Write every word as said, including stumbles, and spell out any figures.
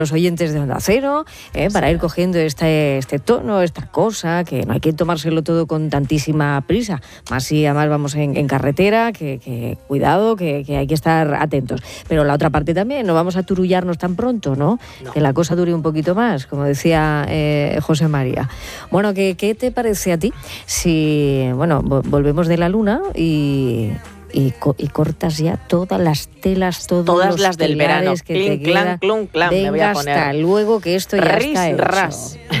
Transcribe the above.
los oyentes de Onda Cero, ¿eh? para sí. ir cogiendo este, este tono, esta cosa, que no hay que tomárselo todo con tantísima prisa, más si además vamos en, en carretera, que, que cuidado, que, que hay que estar atentos. Pero la otra parte también, no vamos a turullarnos tan pronto, ¿no? no. Que la cosa dure un poquito más, como decía eh, José María. Bueno, ¿qué, ¿qué te parece a ti si, bueno, volvemos de la luna y... Y, co- y cortas ya todas las telas, todos todas los las del verano, que clink, te quedan? clan, clun, clan, Venga, me voy a poner. hasta luego, que esto ya Ris, está hecho. ras.